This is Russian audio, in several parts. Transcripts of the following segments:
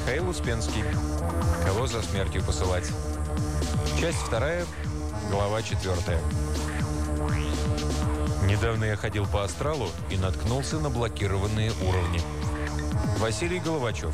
Михаил Успенский. Кого за смертью посылать? Часть 2, глава 4. Недавно я ходил по астралу и наткнулся на блокированные уровни. Василий Головачев.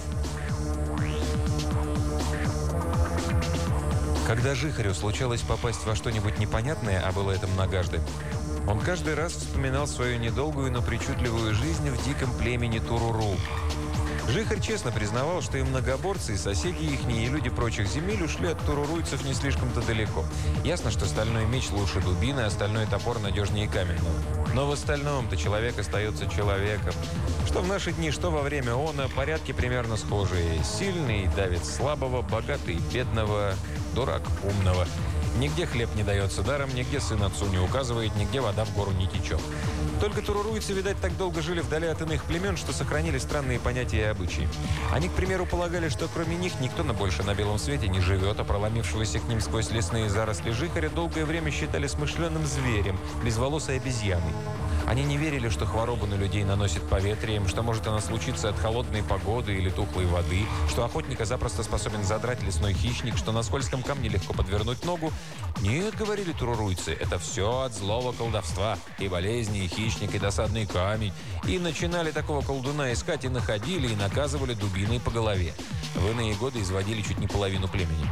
Когда Жихарю случалось попасть во что-нибудь непонятное, а было это многожды, он каждый раз вспоминал свою недолгую, но причудливую жизнь в диком племени Туруру. Жихарь честно признавал, что и многоборцы, и соседи ихние, и люди прочих земель ушли от туруруйцев не слишком-то далеко. Ясно, что стальной меч лучше дубины, а стальной топор надежнее каменного. Но в остальном-то человек остается человеком. Что в наши дни, что во время она, порядки примерно схожие. Сильный давит слабого, богатый бедного, дурак умного. Нигде хлеб не дается даром, нигде сын отцу не указывает, нигде вода в гору не течет. Только туруруйцы, видать, так долго жили вдали от иных племен, что сохранили странные понятия и обычаи. Они, к примеру, полагали, что кроме них никто больше на белом свете не живет, а проломившегося к ним сквозь лесные заросли Жихаря долгое время считали смышленым зверем, безволосой обезьяной. Они не верили, что хворобу на людей наносит поветрием, что может она случиться от холодной погоды или тухлой воды, что охотника запросто способен задрать лесной хищник, что на скользком камне легко подвернуть ногу. «Нет, — говорили туруруйцы, — это все от злого колдовства, и болезни, и хищник, и досадный камень». И начинали такого колдуна искать, и находили, и наказывали дубиной по голове. В иные годы изводили чуть не половину племени.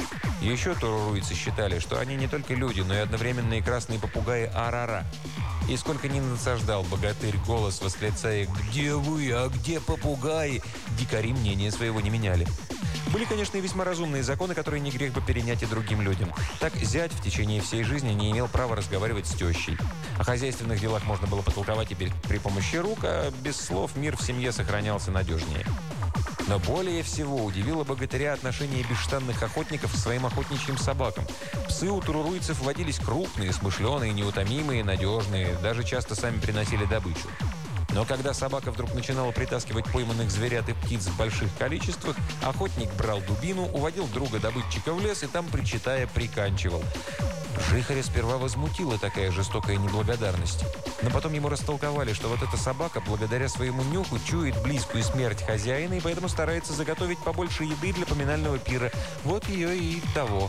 Еще туруруйцы считали, что они не только люди, но и одновременно и красные попугаи Арара. И сколько ни насаждал богатырь голос, восклицая «Где вы? А где попугаи?», дикари мнения своего не меняли. Были, конечно, и весьма разумные законы, которые не грех бы перенять и другим людям. Так зять в течение всей жизни не имел права разговаривать с тещей. О хозяйственных делах можно было потолковать и при помощи рук, а без слов мир в семье сохранялся надежнее. Но более всего удивило богатыря отношение бесштанных охотников к своим охотничьим собакам. Псы у туруруйцев водились крупные, смышленые, неутомимые, надежные, даже часто сами приносили добычу. Но когда собака вдруг начинала притаскивать пойманных зверят и птиц в больших количествах, охотник брал дубину, уводил друга-добытчика в лес и там, причитая, приканчивал. Жихаря сперва возмутила такая жестокая неблагодарность. Но потом ему растолковали, что вот эта собака, благодаря своему нюху, чует близкую смерть хозяина и поэтому старается заготовить побольше еды для поминального пира. Вот ее и того.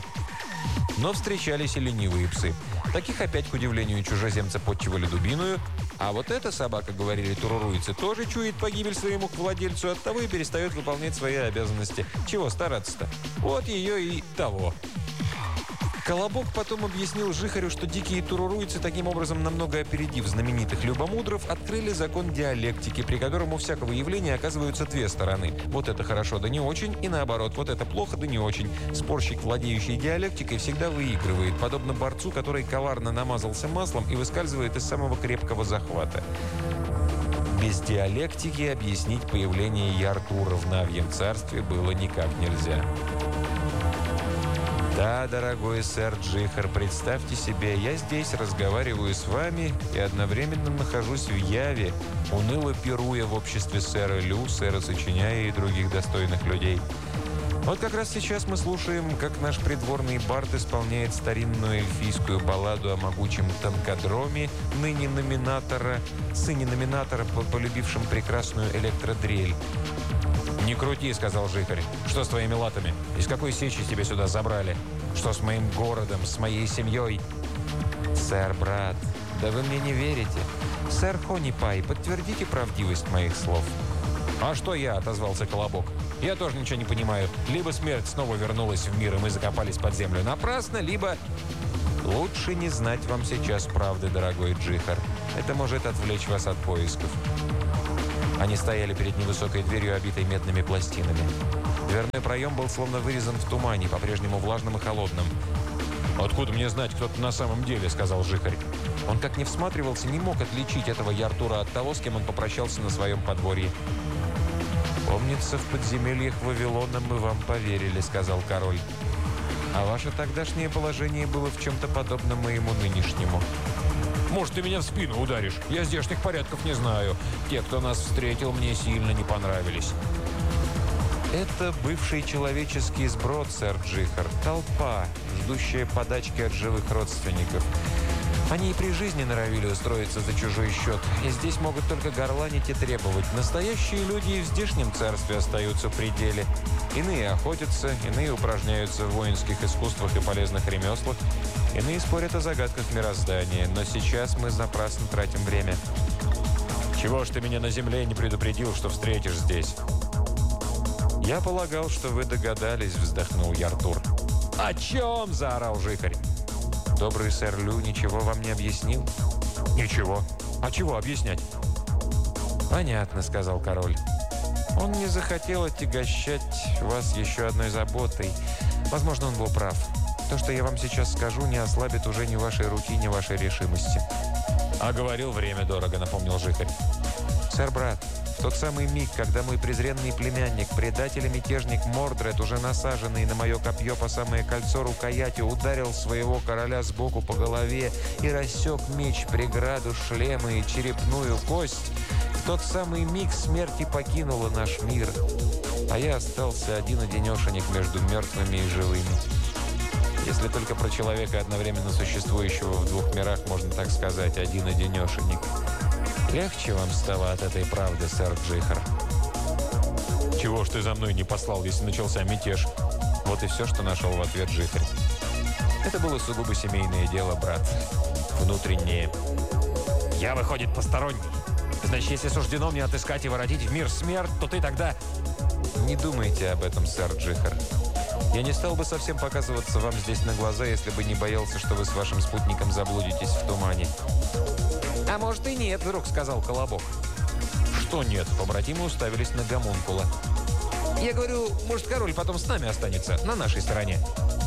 Но встречались и ленивые псы. Таких опять, к удивлению чужеземца, подчивали дубиною. А вот эта собака, говорили туруруйцы, тоже чует погибель своему владельцу, оттого и перестает выполнять свои обязанности. Чего стараться-то? Вот ее и того. Колобок потом объяснил Жихарю, что дикие туруруйцы, таким образом намного опередив знаменитых любомудров, открыли закон диалектики, при котором у всякого явления оказываются две стороны. Вот это хорошо, да не очень, и наоборот, вот это плохо, да не очень. Спорщик, владеющий диалектикой, всегда выигрывает, подобно борцу, который коварно намазался маслом и выскальзывает из самого крепкого захвата. Без диалектики объяснить появление Яртура в Навьем царстве было никак нельзя. Да, дорогой сэр Джихар, представьте себе, я здесь разговариваю с вами и одновременно нахожусь в яве, уныло пируя в обществе сэра Лю, сэра Сочиняя и других достойных людей. Вот как раз сейчас мы слушаем, как наш придворный бард исполняет старинную эльфийскую балладу о могучем танкодроме, ныне номинатора, сыне номинатора, полюбившем прекрасную электродрель. «Не крути», — сказал Жихарь. «Что с твоими латами? Из какой сечи тебя сюда забрали? Что с моим городом, с моей семьей?» «Сэр, брат, да вы мне не верите. Сэр Хонипай, подтвердите правдивость моих слов». «А что я?» — отозвался Колобок. «Я тоже ничего не понимаю. Либо смерть снова вернулась в мир, и мы закопались под землю напрасно, либо...» «Лучше не знать вам сейчас правды, дорогой Джихар. Это может отвлечь вас от поисков». Они стояли перед невысокой дверью, обитой медными пластинами. Дверной проем был словно вырезан в тумане, по-прежнему влажным и холодным. «Откуда мне знать, кто ты на самом деле?» — сказал Жихарь. Он, как не всматривался, не мог отличить этого Яртура от того, с кем он попрощался на своем подворье. «Помнится, в подземельях Вавилона мы вам поверили», — сказал король. «А ваше тогдашнее положение было в чем-то подобно моему нынешнему». «Может, ты меня в спину ударишь? Я здешних порядков не знаю. Те, кто нас встретил, мне сильно не понравились». «Это бывший человеческий сброд, сэр Джихар. Толпа, ждущая подачки от живых родственников. Они и при жизни норовили устроиться за чужой счет, и здесь могут только горланить и требовать. Настоящие люди и в здешнем царстве остаются в пределе. Иные охотятся, иные упражняются в воинских искусствах и полезных ремеслах, иные спорят о загадках мироздания. Но сейчас мы напрасно тратим время. «Чего ж ты меня на земле не предупредил, что встретишь здесь?» «Я полагал, что вы догадались», — вздохнул Яртур. «О чем?» — заорал Жихарь. «Добрый сэр Лю ничего вам не объяснил?» «Ничего. А чего объяснять?» «Понятно», — сказал король. «Он не захотел отягощать вас еще одной заботой. Возможно, он был прав. То, что я вам сейчас скажу, не ослабит уже ни вашей руки, ни вашей решимости». «А говорил, время дорого», — напомнил Жихарь. «Сэр, брат, в тот самый миг, когда мой презренный племянник, предатель и мятежник Мордред, уже насаженный на мое копье по самое кольцо рукояти, ударил своего короля сбоку по голове и рассек меч, преграду, шлема и черепную кость, в тот самый миг смерти покинула наш мир, а я остался один-одинешенек между мертвыми и живыми. Если только про человека, одновременно существующего в двух мирах, можно так сказать, один-одинешенек. Легче вам стало от этой правды, сэр Джихар?» «Чего ж ты за мной не послал, если начался мятеж?» Вот и все, что нашел в ответ Жихарь. «Это было сугубо семейное дело, брат. Внутреннее. Я, выходит, посторонний. Значит, если суждено мне отыскать и воротить в мир смерть, то ты тогда...» «Не думайте об этом, сэр Джихар. Я не стал бы совсем показываться вам здесь на глаза, если бы не боялся, что вы с вашим спутником заблудитесь в тумане». «А может и нет», — вдруг сказал Колобок. «Что нет?» — побратимы уставились на гомункула. «Я говорю, может, король потом с нами останется, на нашей стороне».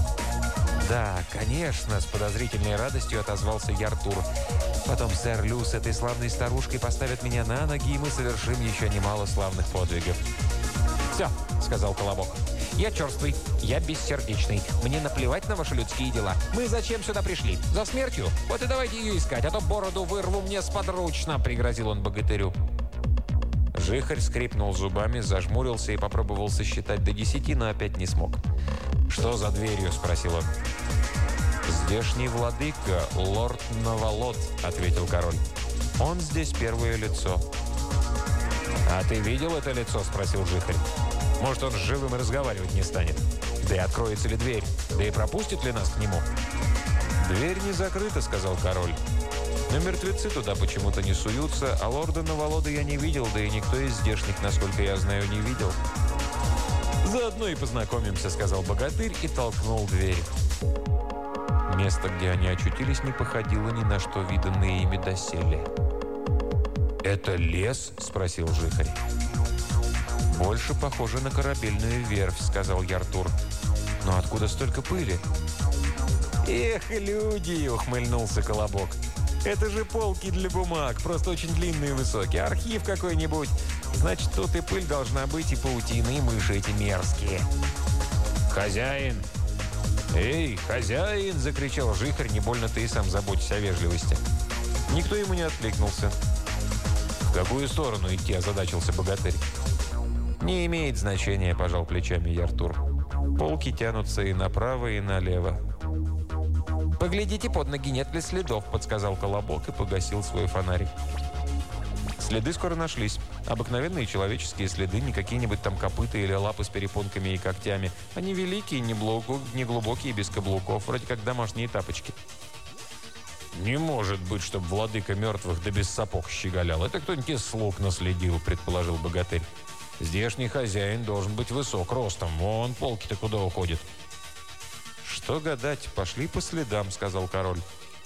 «Да, конечно», — с подозрительной радостью отозвался Яртур. «Потом сэр Лю с этой славной старушкой поставят меня на ноги, и мы совершим еще немало славных подвигов». «Все», — сказал Колобок. «Я черствый, я бессердечный. Мне наплевать на ваши людские дела. Мы зачем сюда пришли? За смертью? Вот и давайте ее искать, а то бороду вырву мне сподручно», — пригрозил он богатырю. Жихарь скрипнул зубами, зажмурился и попробовал сосчитать до 10, но опять не смог. «Что за дверью?» — спросил он. «Здешний владыка, лорд Навалот», — ответил король. «Он здесь первое лицо». «А ты видел это лицо?» — спросил Жихарь. «Может, он с живым и разговаривать не станет? Да и откроется ли дверь? Да и пропустит ли нас к нему?» «Дверь не закрыта», — сказал король. «Но мертвецы туда почему-то не суются, а лорда Навалода я не видел, да и никто из здешних, насколько я знаю, не видел». «Заодно и познакомимся», — сказал богатырь и толкнул дверь. Место, где они очутились, не походило ни на что виданное ими доселе. «Это лес?» — спросил Жихарь. «Больше похоже на корабельную верфь», — сказал Яртур. «Но откуда столько пыли?» «Эх, люди!» — ухмыльнулся Колобок. «Это же полки для бумаг, просто очень длинные и высокие. Архив какой-нибудь. Значит, тут и пыль должна быть, и паутина, и мыши эти мерзкие». «Хозяин!» «Эй, хозяин!» — закричал Жихарь. «Не больно ты и сам заботишься о вежливости». Никто ему не откликнулся. «В какую сторону идти?» — озадачился богатырь. «Не имеет значения», — пожал плечами Яртур. «Полки тянутся и направо, и налево». «Поглядите под ноги, нет ли следов», — подсказал Колобок и погасил свой фонарик. Следы скоро нашлись. Обыкновенные человеческие следы, не какие-нибудь там копыта или лапы с перепонками и когтями. Они великие, не глубокие, без каблуков, вроде как домашние тапочки. «Не может быть, чтобы владыка мертвых да без сапог щеголял. Это кто-нибудь из слуг наследил», — предположил богатырь. «Здешний хозяин должен быть высок ростом. Вон полки-то куда уходят». «Что гадать, пошли по следам», — сказал король.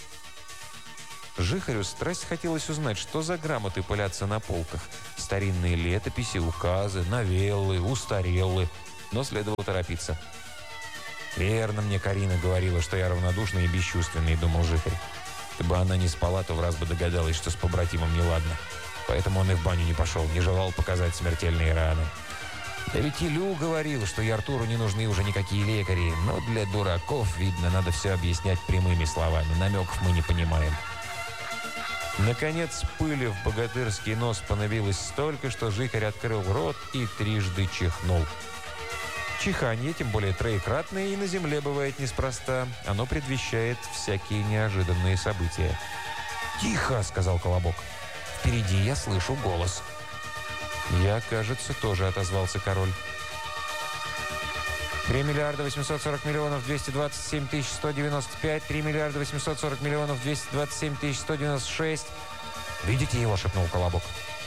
Жихарю страсть хотелось узнать, что за грамоты пылятся на полках. Старинные летописи, указы, новеллы, устареллы. Но следовало торопиться. «Верно мне Карина говорила, что я равнодушный и бесчувственный», — думал Жихарь. «Если бы она не спала, то в раз бы догадалась, что с побратимом неладно. Поэтому он и в баню не пошел, не желал показать смертельные раны. Да ведь и Лю говорил, что Яртуру не нужны уже никакие лекари. Но для дураков, видно, надо все объяснять прямыми словами. Намеков мы не понимаем». Наконец, пыли в богатырский нос понавилось столько, что Жихарь открыл рот и трижды чихнул. Чиханье, тем более троекратное, и на земле бывает неспроста. Оно предвещает всякие неожиданные события. «Тихо!» — сказал Колобок. «Впереди я слышу голос». «Я, кажется, тоже», — отозвался король. 3 миллиарда 840 миллионов 227 тысяч 195, 3 миллиарда 840 миллионов 227 тысяч 196. «Видите его?» — шепнул Колобок.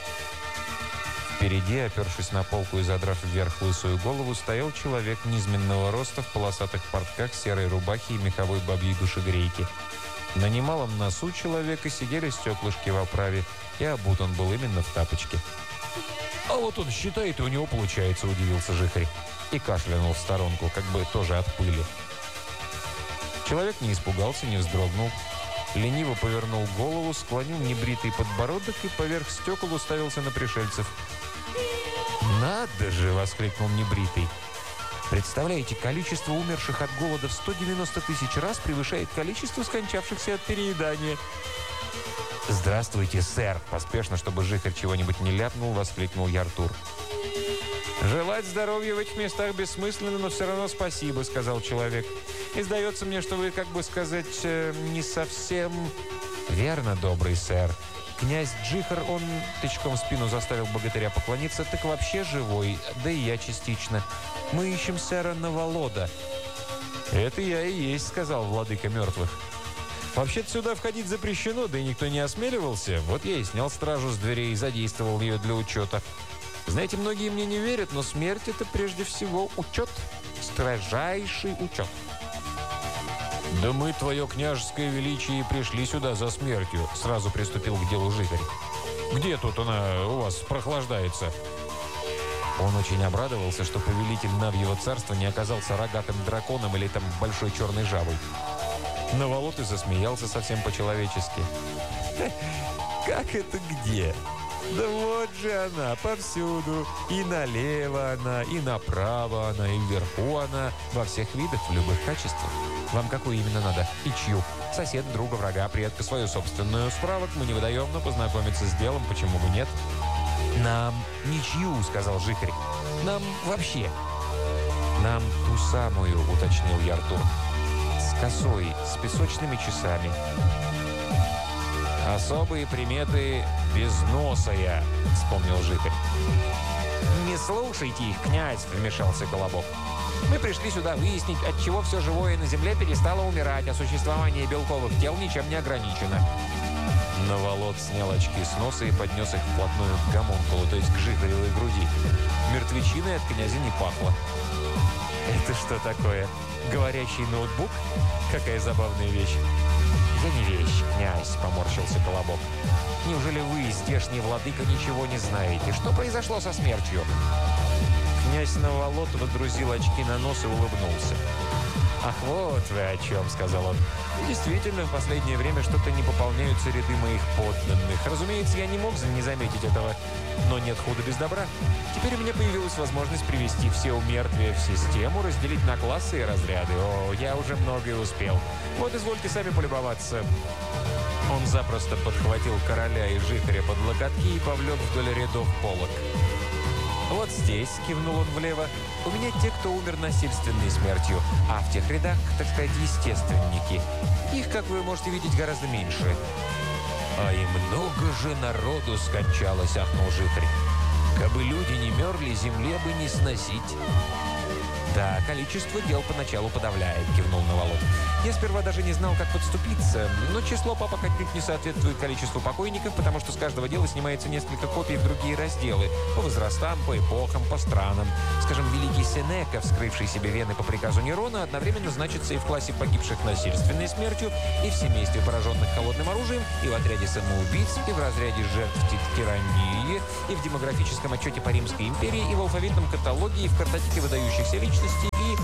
Впереди, опершись на полку и задрав вверх лысую голову, стоял человек низменного роста в полосатых портках, серой рубахе и меховой бабьей душегрейке. На немалом носу человека сидели стеклышки в оправе, и обут он был именно в тапочке. «А вот он считает, и у него получается», — удивился Жихарь. И кашлянул в сторонку, как бы тоже от пыли. Человек не испугался, не вздрогнул. Лениво повернул голову, склонил небритый подбородок и поверх стекол уставился на пришельцев. «Надо же!» — воскликнул небритый. «Представляете, количество умерших от голода в 190 тысяч раз превышает количество скончавшихся от переедания». «Здравствуйте, сэр!» — поспешно, чтобы Жихарь чего-нибудь не ляпнул, воскликнул Яртур. «Желать здоровья в этих местах бессмысленно, но все равно спасибо», — сказал человек. «И сдается мне, что вы, как бы сказать, не совсем...» «Верно, добрый сэр. Князь Джихар, он тычком в спину заставил богатыря поклониться, так вообще живой, да и я частично. Мы ищем сэра Наволода». «Это я и есть», — сказал владыка мертвых. «Вообще-то сюда входить запрещено, да и никто не осмеливался. Вот я и снял стражу с дверей и задействовал ее для учета. Знаете, многие мне не верят, но смерть — это прежде всего учет. Строжайший учет». «Да мы, твое княжеское величие, пришли сюда за смертью», — сразу приступил к делу Жихарь. «Где тут она у вас прохлаждается?» Он очень обрадовался, что повелитель Навьего царства не оказался рогатым драконом или там большой черной жабой. Наволот и засмеялся совсем по-человечески. «Как это где? Да вот же она, повсюду. И налево она, и направо она, и вверху она. Во всех видах, в любых качествах. Вам какую именно надо? И чью? Соседа, друга, врага, предка, свою собственную. Справок мы не выдаем, но познакомиться с делом почему бы нет?» «Нам ничью», — сказал Жихарь. «Нам вообще». «Нам ту самую», — уточнил Яртур. «С косой, с песочными часами». «Особые приметы безносая», — вспомнил Жихарь. «Не слушайте их, князь», — вмешался Колобок. «Мы пришли сюда выяснить, отчего все живое на земле перестало умирать, а существование белковых тел ничем не ограничено». Наволот снял очки с носа и поднес их вплотную к гомункулу, то есть к Жихаревой груди. Мертвечиной от князя не пахло. «Это что такое? Говорящий ноутбук? Какая забавная вещь!» «Я не вещь, князь», — поморщился Колобок. «Неужели вы, здешний владыка, ничего не знаете? Что произошло со смертью?» Князь Наволот водрузил очки на нос и улыбнулся. «Ах, вот вы о чем», — сказал он. «Действительно, в последнее время что-то не пополняются ряды моих подданных. Разумеется, я не мог не заметить этого, но нет худа без добра. Теперь у меня появилась возможность привести все умертвия в систему, разделить на классы и разряды. О, я уже многое успел. Вот, извольте сами полюбоваться». Он запросто подхватил короля и Жихаря под локотки и повлек вдоль рядов полок. «Вот здесь», — кивнул он влево, — «у меня те, кто умер насильственной смертью, а в тех рядах, так сказать, естественники. Их, как вы можете видеть, гораздо меньше». «А и много же народу скончалось», — ахнул Жихарь. «Кабы люди не мерли, земле бы не сносить». «Да, количество дел поначалу подавляет», — кивнул Наволот. «Я сперва даже не знал, как подступиться, но число папок отнюдь не соответствует количеству покойников, потому что с каждого дела снимается несколько копий в другие разделы, по возрастам, по эпохам, по странам. Скажем, великий Сенека, вскрывший себе вены по приказу Нерона, одновременно значится и в классе погибших насильственной смертью, и в семействе пораженных холодным оружием, и в отряде самоубийц, и в разряде жертв тирании, и в демографическом отчете по Римской империи, и в алфавитном каталоге, и в картотеке выдающихся личностей, и...»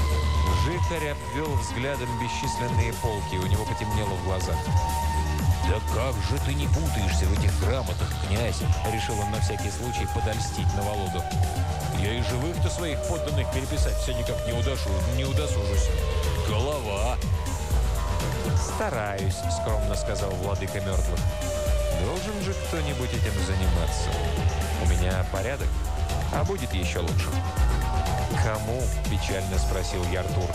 Жихарь обвел взглядом бесчисленные полки, у него потемнело в глазах. «Да как же ты не путаешься в этих грамотах, князь?» — решил он на всякий случай подольстить Наволоду. «Я и живых-то своих подданных переписать все никак не удосужусь. Голова!» «Стараюсь», — скромно сказал владыка мертвых. «Должен же кто-нибудь этим заниматься. У меня порядок, а будет еще лучше». «Кому?» – печально спросил я Артур.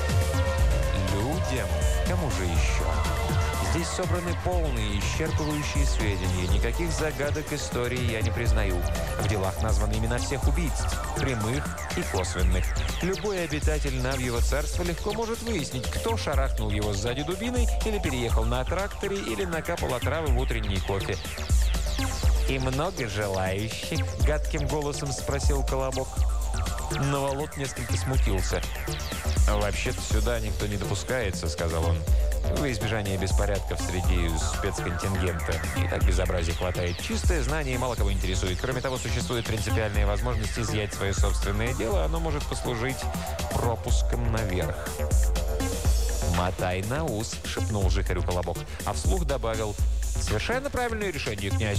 «Людям. Кому же еще? Здесь собраны полные, исчерпывающие сведения. Никаких загадок истории я не признаю. В делах названы имена всех убийц, прямых и косвенных. Любой обитатель Навьего царства легко может выяснить, кто шарахнул его сзади дубиной или переехал на тракторе, или накапал отравы в утренний кофе». «И много желающих?» – гадким голосом спросил Колобок. Новолот несколько смутился. «Вообще-то сюда никто не допускается», — сказал он. «Во избежание беспорядков среди спецконтингента. И так безобразий хватает. Чистое знание мало кого интересует. Кроме того, существует принципиальная возможность изъять свое собственное дело. Оно может послужить пропуском наверх». «Мотай на ус», — шепнул Жихарю Колобок, а вслух добавил: «Совершенно правильное решение, князь.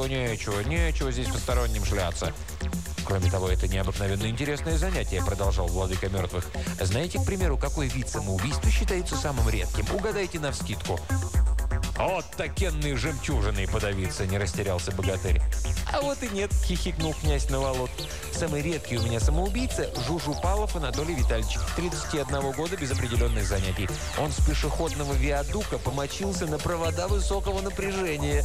Нечего здесь посторонним шляться». «Кроме того, это необыкновенно интересное занятие», — продолжал владыка мертвых. «Знаете, к примеру, какой вид самоубийства считается самым редким? Угадайте навскидку». «Вот такенные жемчужины подавиться!» — не растерялся богатырь. «А вот и нет!» — хихикнул князь Новолот. «Самый редкий у меня самоубийца — Жужупалов Анатолий Витальевич, 31 года без определенных занятий. Он с пешеходного виадука помочился на провода высокого напряжения».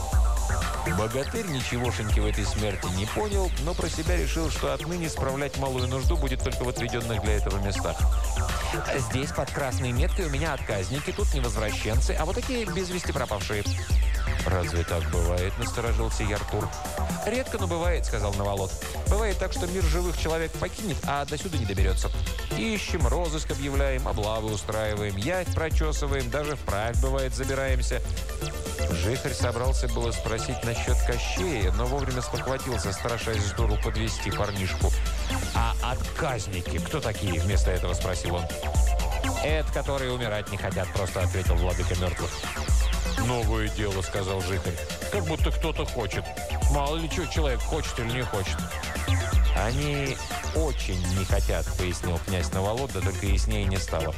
Богатырь ничегошеньки в этой смерти не понял, но про себя решил, что отныне справлять малую нужду будет только в отведенных для этого местах. «Здесь под красной меткой у меня отказники, тут невозвращенцы, а вот такие без вести пропавшие». «Разве так бывает?» – насторожился Артур. «Редко, но бывает», – сказал Новолот. «Бывает так, что мир живых человек покинет, а досюда не доберется. Ищем, розыск объявляем, облавы устраиваем, ять прочесываем, даже вправь, бывает, забираемся». Жихарь собрался было спросить насчет Кощея, но вовремя спохватился, страшась с дуру подвести парнишку. «А отказники кто такие?» – вместо этого спросил он. «Это которые умирать не хотят», – просто ответил владыка мертвых. «Новое дело», – сказал Жихарь. «Как будто кто-то хочет. Мало ли что человек хочет или не хочет». «Они очень не хотят», – пояснил князь Новолот, да только яснее не стало.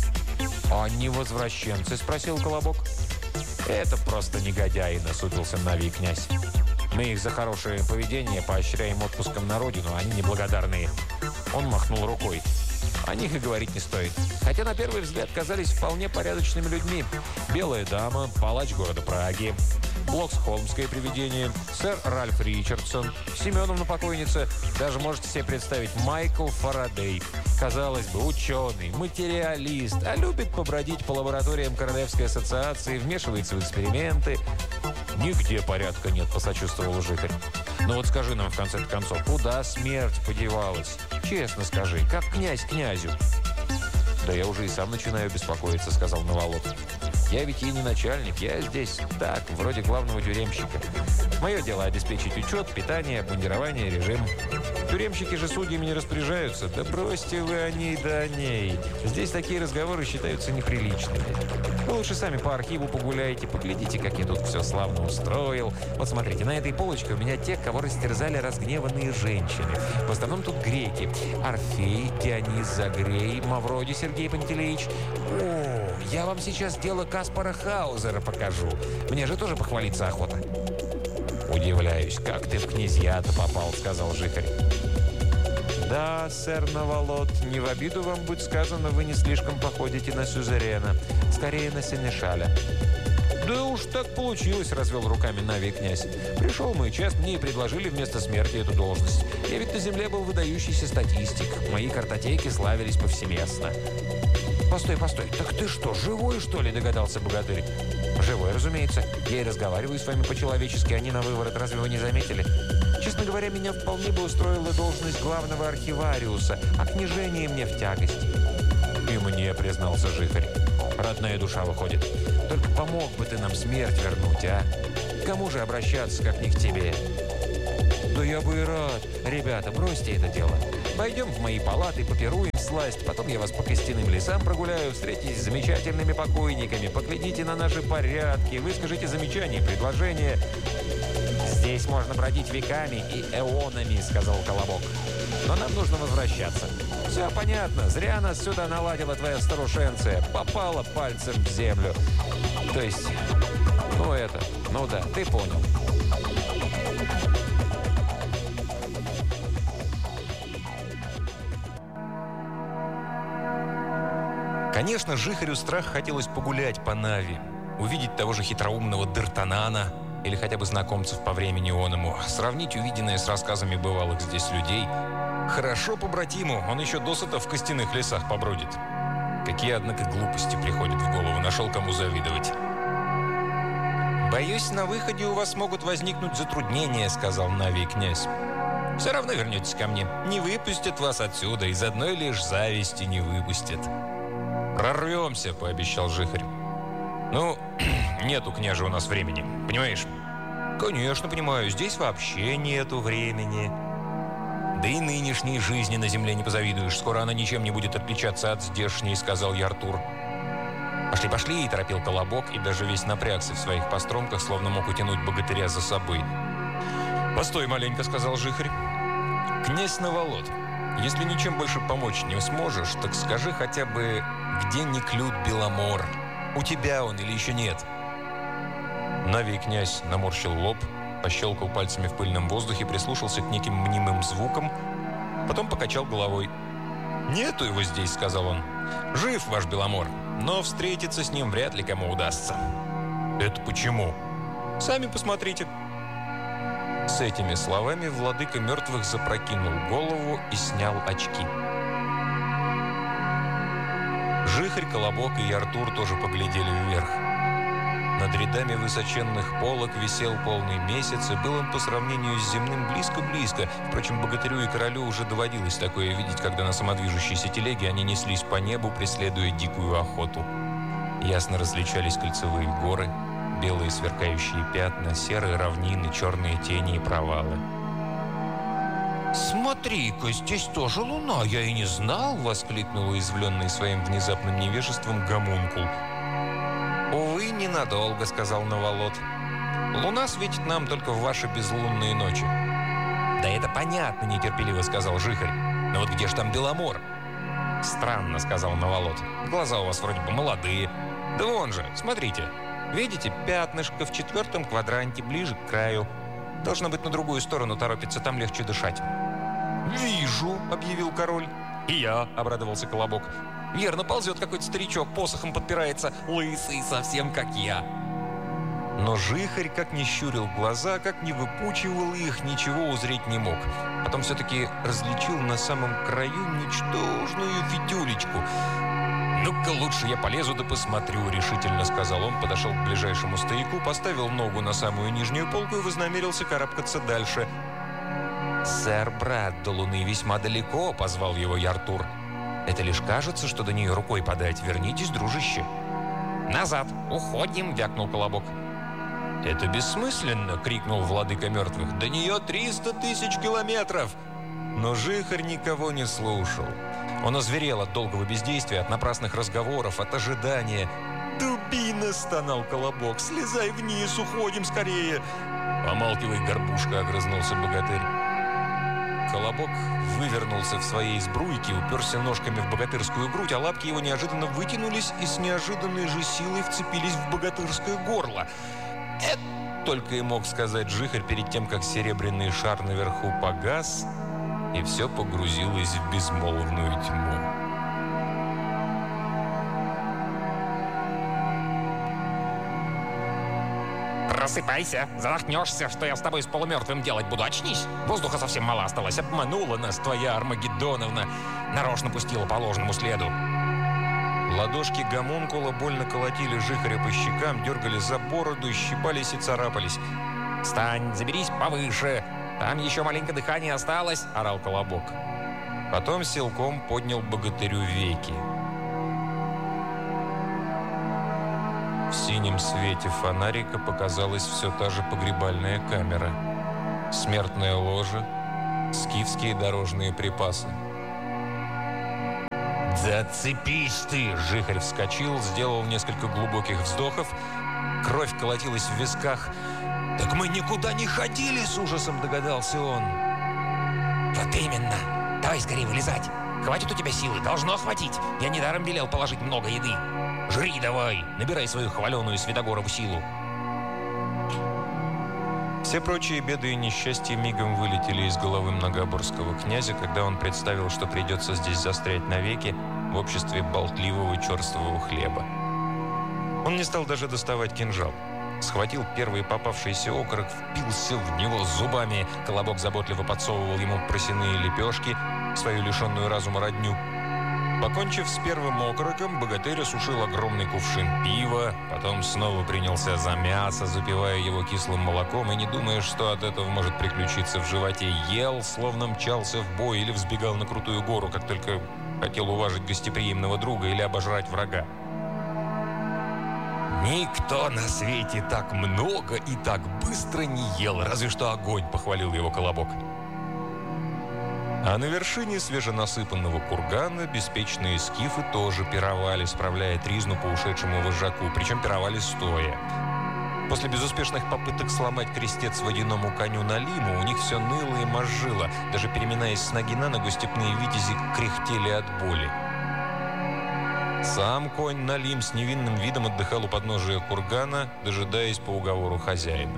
«А они возвращенцы?» – спросил Колобок. «Это просто негодяи», – насупился Навий князь. «Мы их за хорошее поведение поощряем отпуском на родину, они неблагодарные». Он махнул рукой. О них и говорить не стоит. Хотя на первый взгляд казались вполне порядочными людьми. Белая дама, палач города Праги, Блоксхолмское привидение, сэр Ральф Ричардсон, Семеновна покойница, даже можете себе представить Майкл Фарадей. Казалось бы, ученый, материалист, а любит побродить по лабораториям Королевской ассоциации, вмешивается в эксперименты. «Нигде порядка нет», – посочувствовал Жихарь. «Ну вот скажи нам, в конце концов, куда смерть подевалась? Честно скажи, как князь князю?» «Да я уже и сам начинаю беспокоиться», – сказал Новолот. «Я ведь и не начальник, я здесь так, вроде главного тюремщика. Мое дело обеспечить учет, питание, обмундирование, режим. Тюремщики же судьями не распоряжаются. Да бросьте вы о ней да о ней. Здесь такие разговоры считаются неприличными. Вы лучше сами по архиву погуляйте, поглядите, как я тут все славно устроил. Вот смотрите, на этой полочке у меня те, кого растерзали разгневанные женщины. В основном тут греки. Орфей, Дионис Загрей, Мавроди Сергей Пантелеич. О, я вам сейчас дело Каспара Хаузера покажу. Мне же тоже похвалиться охота». «Удивляюсь, как ты в князья-то попал», — сказал Жихарь. «Да, сэр Новолот, не в обиду вам будет сказано, вы не слишком походите на сюзерена. Скорее, на сенешаля». «Да уж так получилось», — развел руками Навий князь. «Пришел мой час, мне и предложили вместо смерти эту должность. Я ведь на земле был выдающийся статистик. Мои картотеки славились повсеместно». «Постой, так ты что, живой, что ли?» – догадался богатырь. «Живой, разумеется. Я и разговариваю с вами по-человечески, они на выворот. Разве вы не заметили? Честно говоря, меня вполне бы устроила должность главного архивариуса, а княжение мне в тягость». «И мне», – признался Жихарь. «Родная душа выходит. Только помог бы ты нам смерть вернуть, а? К кому же обращаться, как не к тебе?» «Да я бы и рад. Ребята, бросьте это дело. Пойдем в мои палаты, попируем всласть, потом я вас по костяным лесам прогуляю, встретитесь с замечательными покойниками, поглядите на наши порядки, выскажите замечания, предложения». «Здесь можно бродить веками и эонами», — сказал Колобок. «Но нам нужно возвращаться. Все понятно, зря нас сюда наладила твоя старушенция, попала пальцем в землю. То есть, ну да, ты понял». Конечно, Жихарю страх хотелось погулять по Нави, увидеть того же хитроумного Д'Артанана или хотя бы знакомцев по времени оному, сравнить увиденное с рассказами бывалых здесь людей. Хорошо побратиму, он еще досыта в костяных лесах побродит. Какие, однако, глупости приходят в голову, нашел кому завидовать. «Боюсь, на выходе у вас могут возникнуть затруднения», — сказал Нави князь. «Все равно вернетесь ко мне. Не выпустят вас отсюда, из одной лишь зависти не выпустят». «Прорвемся», — пообещал Жихарь. «Ну, нету, княже, у нас времени, понимаешь?» «Конечно, понимаю. Здесь вообще нету времени». «Да и нынешней жизни на земле не позавидуешь. Скоро она ничем не будет отличаться от здешней», — сказал Яртур. «Пошли, пошли», — и торопил Колобок, и даже весь напрягся в своих постромках, словно мог утянуть богатыря за собой. «Постой маленько», — сказал Жихарь. «Князь Наволод, если ничем больше помочь не сможешь, так скажи хотя бы, где Неклюд Беломор? У тебя он или еще нет?» Нави князь наморщил лоб, пощелкал пальцами в пыльном воздухе, прислушался к неким мнимым звукам, потом покачал головой. «Нету его здесь», — сказал он. «Жив ваш Беломор, но встретиться с ним вряд ли кому удастся». «Это почему?» «Сами посмотрите». С этими словами владыка мертвых запрокинул голову и снял очки. Жихарь, Колобок и Яртур тоже поглядели вверх. Над рядами высоченных полок висел полный месяц, и был он по сравнению с земным близко-близко. Впрочем, богатырю и королю уже доводилось такое видеть, когда на самодвижущейся телеге они неслись по небу, преследуя дикую охоту. Ясно различались кольцевые горы, белые сверкающие пятна, серые равнины, черные тени и провалы. «Смотри-ка, здесь тоже луна, я и не знал!» — воскликнул уязвленный своим внезапным невежеством гомункул. «Увы, ненадолго», — сказал Наволод. «Луна светит нам только в ваши безлунные ночи». «Да это понятно», — нетерпеливо сказал Жихарь. «Но вот где ж там Беломор?» «Странно», — сказал Наволод. «Глаза у вас вроде бы молодые. Да вон же, смотрите. Видите, пятнышко в 4-м квадранте, ближе к краю. Должно быть, на другую сторону торопится, там легче дышать». «Вижу», — объявил король. «И я», — обрадовался Колобок. «Верно, ползет какой-то старичок, посохом подпирается, лысый, совсем как я». Но Жихарь, как ни щурил глаза, как ни выпучивал их, ничего узреть не мог. Потом все-таки различил на самом краю ничтожную фитюлечку. «Ну-ка, лучше я полезу да посмотрю», — решительно сказал он, подошел к ближайшему стояку, поставил ногу на самую нижнюю полку и вознамерился карабкаться дальше. «Сэр, брат, до луны весьма далеко», — позвал его Яртур. «Это лишь кажется, что до нее рукой подать. Вернитесь, дружище». «Назад! Уходим!» — вякнул Колобок. «Это бессмысленно!» — крикнул владыка мертвых. «До нее 300 000 километров!» Но Жихарь никого не слушал. Он озверел от долгого бездействия, от напрасных разговоров, от ожидания. «Дубина!» — стонал Колобок. «Слезай вниз, уходим скорее!» «Помалкивай, горбушка!» — огрызнулся богатырь. Колобок вывернулся в своей сбруйке, уперся ножками в богатырскую грудь, а лапки его неожиданно вытянулись и с неожиданной же силой вцепились в богатырское горло. «Это!» — только и мог сказать Жихарь перед тем, как серебряный шар наверху погас, и все погрузилось в безмолвную тьму. «Просыпайся, задохнешься, что я с тобой с полумертвым делать буду, очнись! Воздуха совсем мало осталось, обманула нас твоя Армагеддоновна, нарочно пустила по ложному следу». Ладошки гомункула больно колотили Жихаря по щекам, дергали за бороду, щипались и царапались. «Встань, заберись повыше, там еще маленько дыхания осталось», — орал Колобок. Потом силком поднял богатырю веки. В синем свете фонарика показалась все та же погребальная камера. Смертное ложе, скифские дорожные припасы. «Да отцепись ты!» — Жихарь вскочил, сделал несколько глубоких вздохов. Кровь колотилась в висках. «Так мы никуда не ходили!» — с ужасом догадался он. «Вот именно! Давай скорее вылезать! Хватит у тебя силы, должно хватить! Я недаром велел положить много еды! Жри давай! Набирай свою хваленую Святогорову силу!» Все прочие беды и несчастья мигом вылетели из головы многоборского князя, когда он представил, что придется здесь застрять навеки, в обществе болтливого черствого хлеба. Он не стал даже доставать кинжал. Схватил первый попавшийся окорок, впился в него зубами. Колобок заботливо подсовывал ему просяные лепешки, свою лишенную разума родню. Покончив с первым окороком, богатырь осушил огромный кувшин пива, потом снова принялся за мясо, запивая его кислым молоком, и, не думая, что от этого может приключиться в животе, ел, словно мчался в бой или взбегал на крутую гору, как только хотел уважить гостеприимного друга или обожрать врага. «Никто на свете так много и так быстро не ел, разве что огонь», — похвалил его Колобок. А на вершине свеженасыпанного кургана беспечные скифы тоже пировали, справляя тризну по ушедшему вожаку, причем пировали стоя. После безуспешных попыток сломать крестец водяному коню Налиму у них все ныло и мозжило. Даже переминаясь с ноги на ногу, степные витязи кряхтели от боли. Сам конь Налим с невинным видом отдыхал у подножия кургана, дожидаясь по уговору хозяина.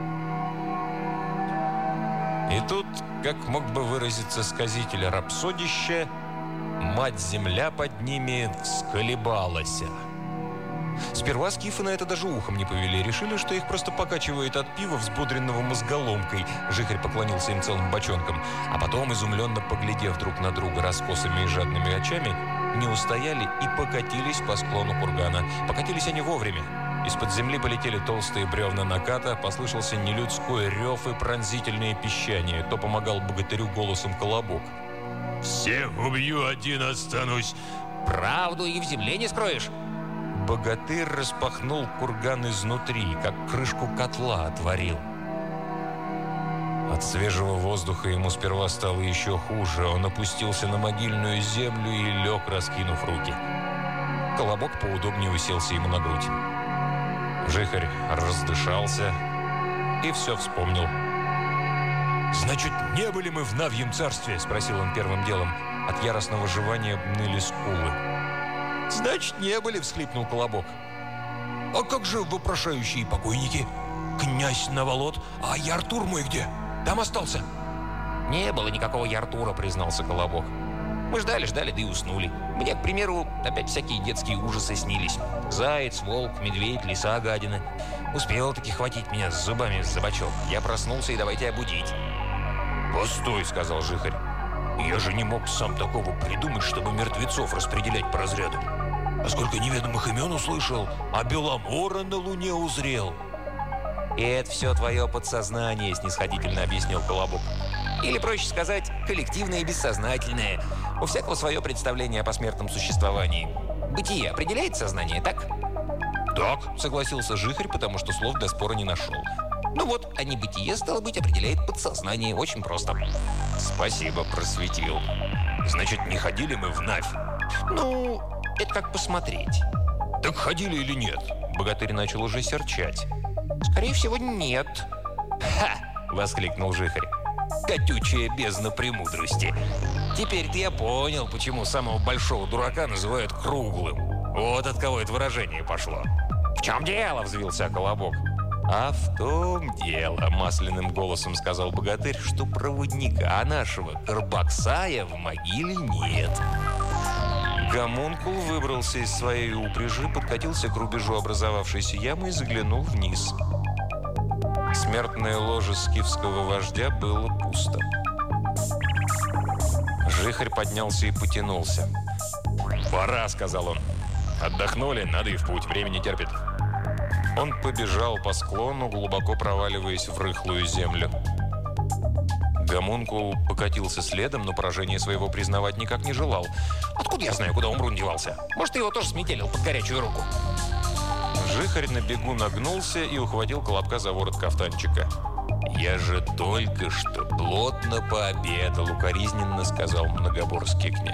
И тут, как мог бы выразиться сказитель рапсодища, мать-земля под ними всколебалась. Сперва скифы на это даже ухом не повели, решили, что их просто покачивает от пива, взбодренного мозголомкой. Жихарь поклонился им целым бочонком, а потом, изумленно поглядев друг на друга раскосыми и жадными очами, не устояли и покатились по склону кургана. Покатились они вовремя. Из-под земли полетели толстые бревна наката, послышался нелюдской рев и пронзительное пищание. То помогал богатырю голосом Колобок. «Всех убью, один останусь». «Правду и в земле не скроешь». Богатырь распахнул курган изнутри, как крышку котла отворил. От свежего воздуха ему сперва стало еще хуже. Он опустился на могильную землю и лег, раскинув руки. Колобок поудобнее уселся ему на грудь. Жихарь раздышался и все вспомнил. «Значит, не были мы в Навьем царстве?» – спросил он первым делом. От яростного жевания ныли скулы. «Значит, не были», – всхлипнул Колобок. «А как же вопрошающие покойники? Князь Наволод, а Яртур мой где? Там остался?» «Не было никакого Яртура», – признался Колобок. «Мы ждали, да и уснули. Мне, к примеру, опять всякие детские ужасы снились. Заяц, волк, медведь, лиса, гадина. Успел-таки хватить меня с зубами за бочок. Я проснулся и давай тебя будить». «Постой», – сказал Жихарь. «Я же не мог сам такого придумать, чтобы мертвецов распределять по разряду. А сколько неведомых имен услышал, а Беломора на луне узрел». «И это все твое подсознание», – снисходительно объяснил Колобок. «Или, проще сказать, коллективное и бессознательное. У всякого свое представление о посмертном существовании. Бытие определяет сознание, так?» «Так», – согласился Жихарь, потому что слов для спора не нашел. «Ну вот, а небытие, стало быть, определяет подсознание. Очень просто». «Спасибо, просветил. Значит, не ходили мы в Навь?» «Ну, это как посмотреть». «Так ходили или нет?» Богатырь начал уже серчать. «Скорее всего, нет». «Ха!» – воскликнул Жихарь. «Катючая бездна премудрости. Теперь-то я понял, почему самого большого дурака называют круглым. Вот от кого это выражение пошло». «В чем дело?» – взвился Колобок. «А в том дело», – масляным голосом сказал богатырь, «что проводника нашего Карбаксая в могиле нет». Гомункул выбрался из своей упряжи, подкатился к рубежу образовавшейся ямы и заглянул вниз. Смертное ложе скифского вождя было пусто. Жихарь поднялся и потянулся. «Пора», – сказал он. «Отдохнули, надо и в путь, время не терпит». Он побежал по склону, глубоко проваливаясь в рыхлую землю. Гомункул покатился следом, но поражение своего признавать никак не желал. «Откуда я знаю, куда Умрун девался? Может, его тоже сметелил под горячую руку?» Жихарь на бегу нагнулся и ухватил Колобка за ворот кафтанчика. «Я же только что плотно пообедал», — укоризненно сказал многоборский князь.